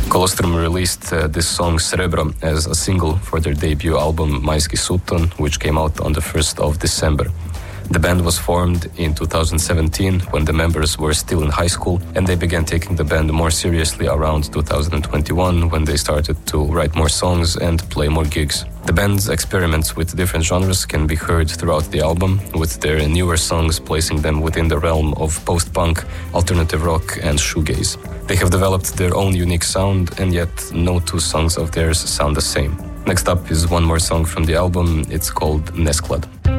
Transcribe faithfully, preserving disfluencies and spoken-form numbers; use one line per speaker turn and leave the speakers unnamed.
Colostrum released uh, this song Srebro as a single for their debut album Majski Sutton, which came out on the first of December. The band was formed in two thousand seventeen when the members were still in high school, and they began taking the band more seriously around two thousand twenty-one when they started to write more songs and play more gigs. The band's experiments with different genres can be heard throughout the album, with their newer songs placing them within the realm of post-punk, alternative rock and shoegaze. They have developed their own unique sound, and yet no two songs of theirs sound the same. Next up is one more song from the album. It's called Nesklad.